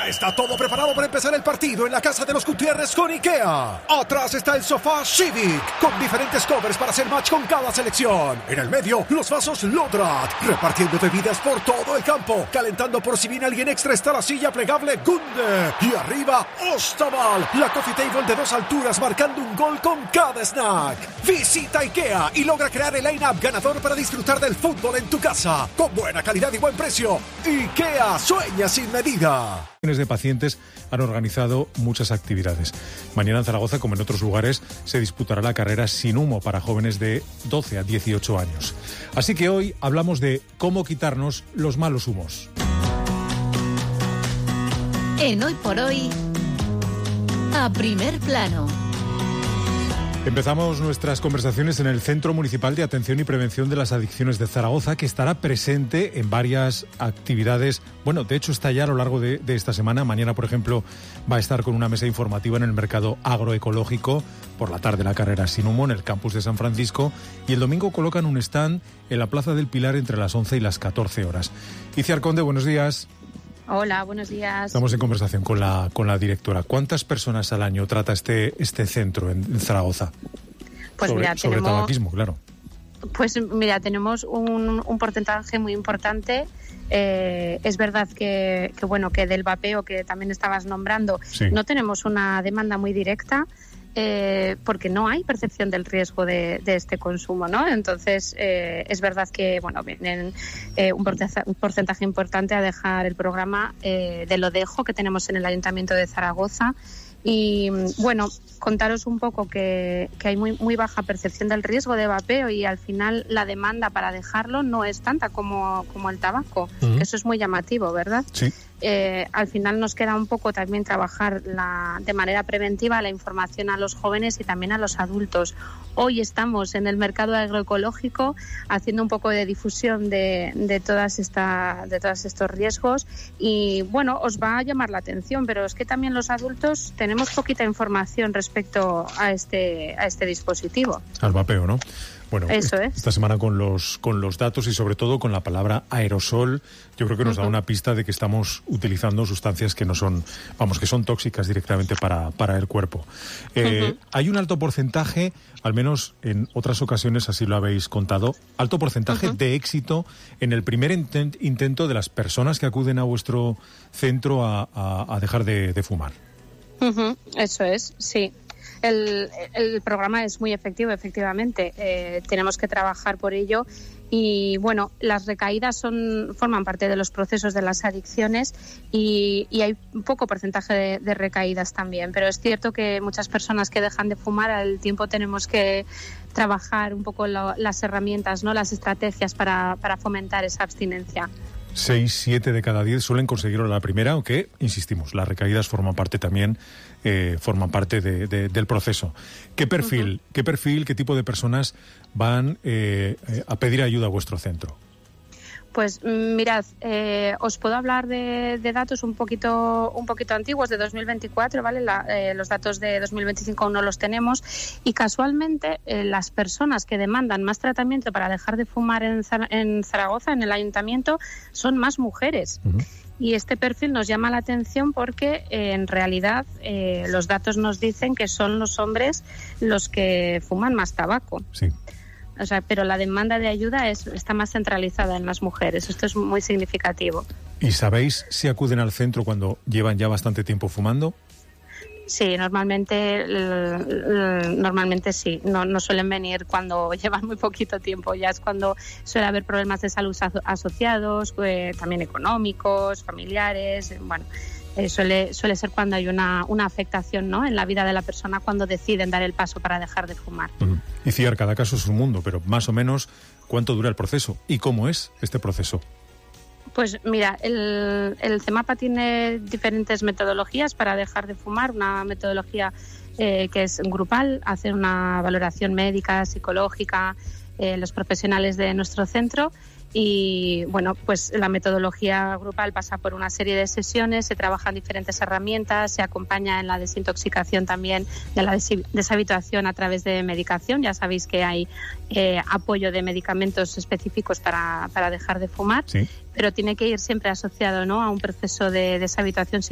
Ya está todo preparado para empezar el partido en la casa de los Gutiérrez con IKEA. Atrás está el sofá Civic, con diferentes covers para hacer match con cada selección. En el medio, los vasos Lodrat, repartiendo bebidas por todo el campo. Calentando por si viene alguien extra está la silla plegable Gunde. Y arriba, Ostaval, la coffee table de 2 alturas marcando un gol con cada snack. Visita IKEA y logra crear el line-up ganador para disfrutar del fútbol en tu casa. Con buena calidad y buen precio. IKEA sueña sin medida. De pacientes han organizado muchas actividades. Mañana en Zaragoza, como en otros lugares, se disputará la carrera sin humo para jóvenes de 12 a 18 años. Así que hoy hablamos de cómo quitarnos los malos humos. En Hoy por Hoy, a primer plano. Empezamos nuestras conversaciones en el Centro Municipal de Atención y Prevención de las Adicciones de Zaragoza, que estará presente en varias actividades. Bueno, de hecho está ya a lo largo de esta semana. Mañana, por ejemplo, va a estar con una mesa informativa en el mercado agroecológico. Por la tarde la carrera sin humo en el campus de San Francisco. Y el domingo colocan un stand en la Plaza del Pilar entre las 11 y las 14 horas. Iciar Conde, buenos días. Hola, buenos días. Estamos en conversación con la directora. ¿Cuántas personas al año trata este centro en Zaragoza? Pues sobre tabaquismo, claro. Pues mira, tenemos un porcentaje muy importante. Es verdad que del vapeo que también estabas nombrando, sí, no tenemos una demanda muy directa. Porque no hay percepción del riesgo de este consumo, ¿no? Entonces, es verdad que, vienen un porcentaje importante a dejar el programa de Lodejo que tenemos en el Ayuntamiento de Zaragoza. Y, contaros un poco que hay muy baja percepción del riesgo de vapeo y al final la demanda para dejarlo no es tanta como el tabaco. Uh-huh. Eso es muy llamativo, ¿verdad? Sí. Al final nos queda un poco también trabajar de manera preventiva la información a los jóvenes y también a los adultos. Hoy estamos en el mercado agroecológico haciendo un poco de difusión de todos estos riesgos y os va a llamar la atención, pero es que también los adultos tenemos poquita información respecto a este dispositivo. Al vapeo, ¿no? Bueno, eso es. Esta semana con los datos y sobre todo con la palabra aerosol, yo creo que nos da una pista de que estamos utilizando sustancias que no son, que son tóxicas directamente para el cuerpo. Hay un alto porcentaje, al menos en otras ocasiones así lo habéis contado, alto porcentaje de éxito en el primer intento de las personas que acuden a vuestro centro a dejar de fumar. Eso es, sí. El programa es muy efectivo, efectivamente. Tenemos que trabajar por ello y, las recaídas forman parte de los procesos de las adicciones y hay un poco porcentaje de recaídas también. Pero es cierto que muchas personas que dejan de fumar, al tiempo tenemos que trabajar un poco las herramientas, ¿no? Las estrategias para fomentar esa abstinencia. 6, 7 de cada 10 suelen conseguirlo a la primera, aunque, insistimos, las recaídas forman parte también, del proceso. ¿Qué perfil, qué tipo de personas van a pedir ayuda a vuestro centro? Pues mirad, os puedo hablar de datos un poquito antiguos, de 2024, ¿vale? Los datos de 2025 aún no los tenemos y casualmente las personas que demandan más tratamiento para dejar de fumar en Zaragoza, en el ayuntamiento, son más mujeres. Uh-huh. Y este perfil nos llama la atención porque en realidad los datos nos dicen que son los hombres los que fuman más tabaco. Sí. Pero la demanda de ayuda está más centralizada en las mujeres. Esto es muy significativo. ¿Y sabéis si acuden al centro cuando llevan ya bastante tiempo fumando? Sí, normalmente sí. No suelen venir cuando llevan muy poquito tiempo. Ya es cuando suele haber problemas de salud asociados, también económicos, familiares. Suele ser cuando hay una afectación, ¿no?, en la vida de la persona cuando deciden dar el paso para dejar de fumar. Y Ciar, cada caso es un mundo, pero más o menos, ¿cuánto dura el proceso? ¿Y cómo es este proceso? Pues mira, el CEMAPA tiene diferentes metodologías para dejar de fumar. Una metodología que es grupal, hacer una valoración médica, psicológica, los profesionales de nuestro centro. Y pues la metodología grupal pasa por una serie de sesiones, se trabajan diferentes herramientas, se acompaña en la desintoxicación también de la deshabituación a través de medicación. Ya sabéis que hay apoyo de medicamentos específicos para dejar de fumar, sí, pero tiene que ir siempre asociado, ¿no?, a un proceso de deshabituación